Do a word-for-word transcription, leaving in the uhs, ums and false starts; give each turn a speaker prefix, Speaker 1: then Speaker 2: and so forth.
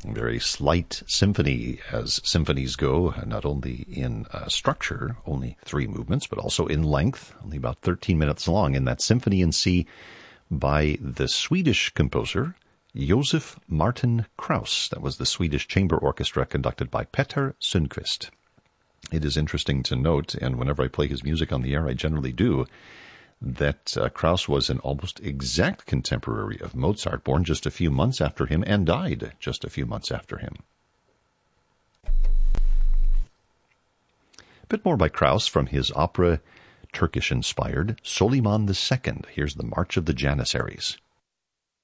Speaker 1: A very slight symphony, as symphonies go, not only in uh, structure, only three movements, but also in length, only about thirteen minutes long. In that Symphony in C by the Swedish composer Josef Martin Kraus. That was the Swedish Chamber Orchestra conducted by Petter Sundqvist. It is interesting to note, and whenever I play his music on the air, I generally do, that uh, Kraus was an almost exact contemporary of Mozart, born just a few months after him and died just a few months after him. A bit more by Kraus from his opera, Turkish-inspired, Soliman the Second. Here's the March of the Janissaries.